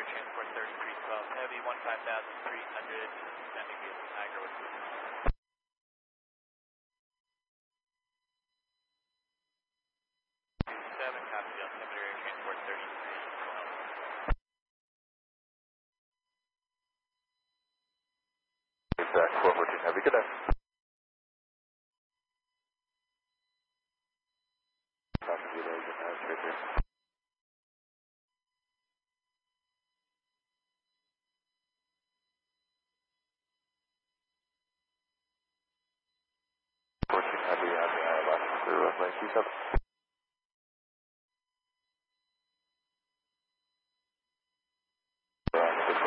Transport 3312 Heavy, 15,300, descending via Niagara with 7, copy the altimeter, Air Transport 3312. Exact 414 Heavy, good day. Copy the agent, straight through. 14 Heavy, last through runway 27.